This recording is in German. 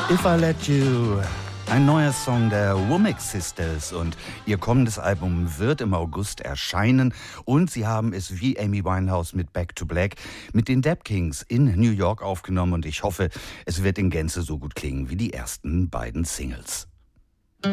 If I Let You, ein neuer Song der Womack Sisters, und ihr kommendes Album wird im August erscheinen, und sie haben es wie Amy Winehouse mit Back to Black mit den Dap Kings in New York aufgenommen, und ich hoffe, es wird in Gänze so gut klingen wie die ersten beiden Singles.